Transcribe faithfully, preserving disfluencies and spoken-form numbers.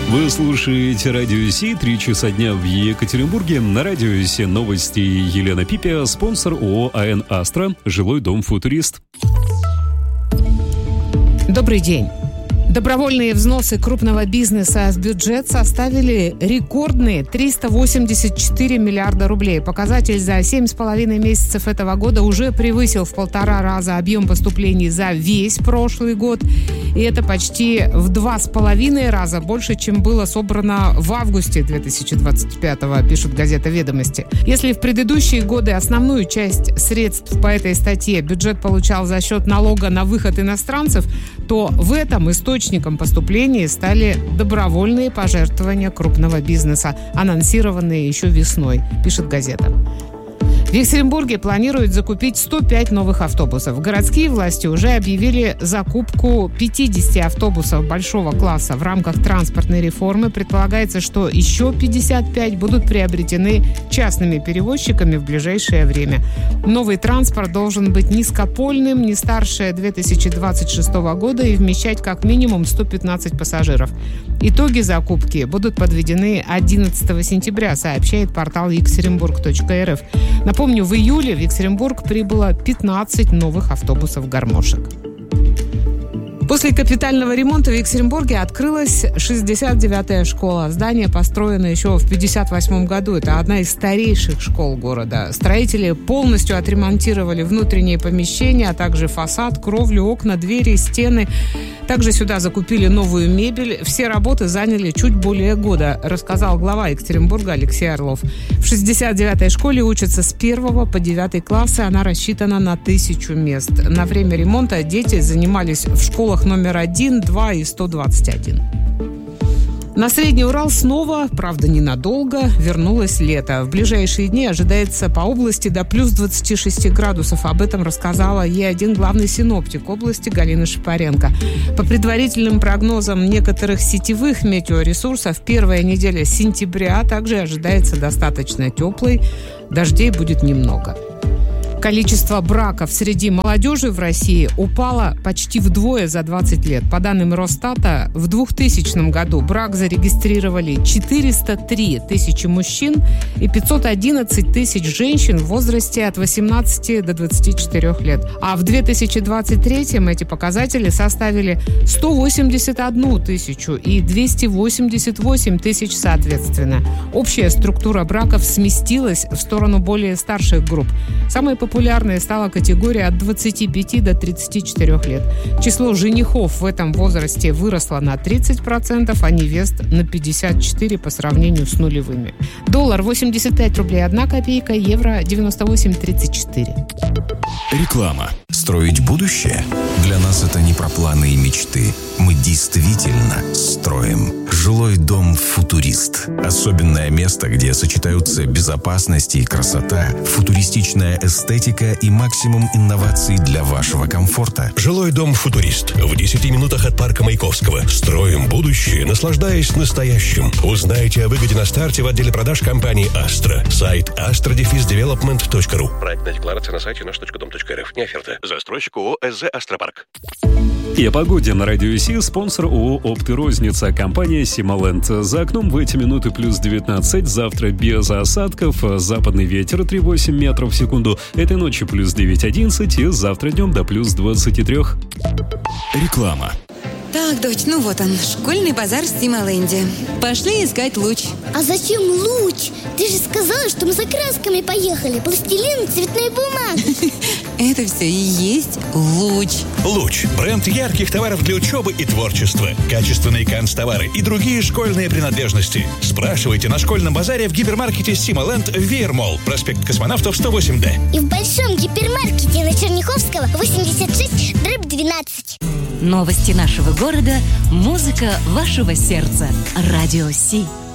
Вы слушаете Радио Си, три часа дня в Екатеринбурге. На Радио Си новости. Елена Пипя, спонсор ООО АН «Астра», жилой дом «Футурист». Добрый день. Добровольные взносы крупного бизнеса в бюджет составили рекордные триста восемьдесят четыре миллиарда рублей. Показатель за семь с половиной месяцев этого года уже превысил в полтора раза объем поступлений за весь прошлый год. И это почти в два с половиной раза больше, чем было собрано в августе две тысячи двадцать пятого, пишет газета «Ведомости». Если в предыдущие годы основную часть средств по этой статье бюджет получал за счет налога на выход иностранцев, то в этом источником поступления стали добровольные пожертвования крупного бизнеса, анонсированные еще весной, пишет газета. В Екатеринбурге планируют закупить сто пять новых автобусов. Городские власти уже объявили закупку пятьдесят автобусов большого класса. В рамках транспортной реформы предполагается, что еще пятьдесят пять будут приобретены частными перевозчиками в ближайшее время. Новый транспорт должен быть низкопольным, не старше две тысячи двадцать шестого года и вмещать как минимум сто пятнадцать пассажиров. Итоги закупки будут подведены одиннадцатого сентября, сообщает портал екатеринбург точка эр эф. Напомню, в июле в Екатеринбург прибыло пятнадцать новых автобусов-гармошек. После капитального ремонта в Екатеринбурге открылась шестьдесят девятая школа. Здание построено еще в пятьдесят восьмом году. Это одна из старейших школ города. Строители полностью отремонтировали внутренние помещения, а также фасад, кровлю, окна, двери, стены. Также сюда закупили новую мебель. Все работы заняли чуть более года, рассказал глава Екатеринбурга Алексей Орлов. В шестьдесят девятой школе учатся с первого по девятый классы. Она рассчитана на тысячу мест. На время ремонта дети занимались в школах номер один, два и сто двадцать один. На Средний Урал снова, правда ненадолго, вернулось лето. В ближайшие дни ожидается по области до плюс двадцати шести градусов. Об этом рассказала Е один главный синоптик области Галина Шапаренко. По предварительным прогнозам некоторых сетевых метеоресурсов, первая неделя сентября также ожидается достаточно теплой. Дождей будет немного. Количество браков среди молодежи в России упало почти вдвое за двадцать лет. По данным Росстата, в двухтысячном году брак зарегистрировали четыреста три тысячи мужчин и пятьсот одиннадцать тысяч женщин в возрасте от восемнадцати до двадцати четырёх лет. А в две тысячи двадцать третьем эти показатели составили сто восемьдесят одну тысячу и двести восемьдесят восемь тысяч соответственно. Общая структура браков сместилась в сторону более старших групп. Самой популярной стала категория от двадцати пяти до тридцати четырёх лет. Число женихов в этом возрасте выросло на тридцать процентов, а невест на пятьдесят четыре процента по сравнению с нулевыми. Доллар восемьдесят пять рублей одна копейка, евро девяносто восемь тридцать четыре. Реклама. Строить будущее? Для нас это не про планы и мечты. Мы действительно строим. Жилой дом «Футурист». Особенное место, где сочетаются безопасность и красота, футуристичная эстетика и максимум инноваций для вашего комфорта. Жилой дом «Футурист». В десяти минутах от парка Маяковского. Строим будущее, наслаждаясь настоящим. Узнайте о выгоде на старте в отделе продаж компании «Астра». Сайт астра дефис девелопмент точка ру. Проектная декларация на сайте наш точка дом точка эр эф. Не оферта. Застройщик ООО СЗ «Астропарк». И о погоде на Радио Си, спонсор ООО «Опты-розница», компания «Симоленд». За окном в эти минуты плюс девятнадцать, завтра без осадков, западный ветер три целых восемь десятых метров в секунду, этой ночью плюс девять одиннадцать и завтра днем до плюс двадцати трёх. Реклама. Так, дочь, ну вот он, школьный базар в Симоленде. Пошли искать луч. А зачем луч? Ты же сказала, что мы за красками поехали. Пластилин, цветная бумага. Это все и есть луч. Луч. Бренд ярких товаров для учебы и творчества. Качественные канцтовары и другие школьные принадлежности. Спрашивайте на школьном базаре в гипермаркете Симоленд Веермолл. Проспект Космонавтов сто восемь дэ. И в большом гипермаркете на Черняховского восемьдесят шесть дробь двенадцать. Новости нашего города, музыка вашего сердца. Радио Си.